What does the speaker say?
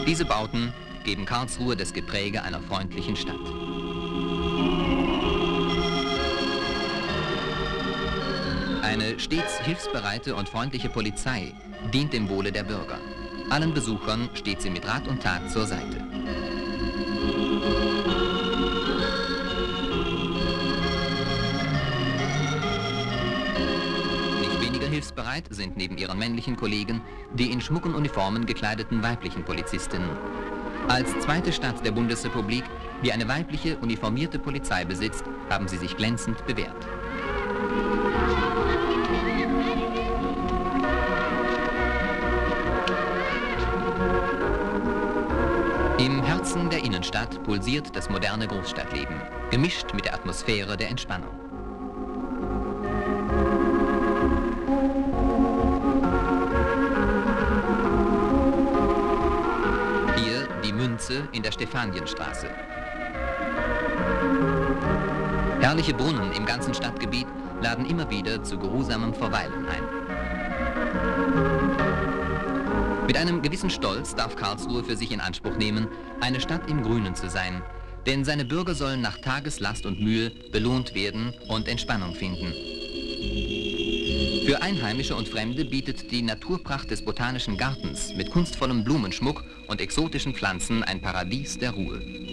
Diese Bauten geben Karlsruhe das Gepräge einer freundlichen Stadt. Eine stets hilfsbereite und freundliche Polizei dient dem Wohle der Bürger. Allen Besuchern steht sie mit Rat und Tat zur Seite. Nicht weniger hilfsbereit sind neben ihren männlichen Kollegen die in schmucken Uniformen gekleideten weiblichen Polizistinnen. Als zweite Stadt der Bundesrepublik, die eine weibliche uniformierte Polizei besitzt, haben sie sich glänzend bewährt. Im Herzen der Innenstadt pulsiert das moderne Großstadtleben, gemischt mit der Atmosphäre der Entspannung. Hier die Münze in der Stefanienstraße. Herrliche Brunnen im ganzen Stadtgebiet laden immer wieder zu geruhsamem Verweilen ein. Mit einem gewissen Stolz darf Karlsruhe für sich in Anspruch nehmen, eine Stadt im Grünen zu sein, denn seine Bürger sollen nach Tageslast und Mühe belohnt werden und Entspannung finden. Für Einheimische und Fremde bietet die Naturpracht des Botanischen Gartens mit kunstvollem Blumenschmuck und exotischen Pflanzen ein Paradies der Ruhe.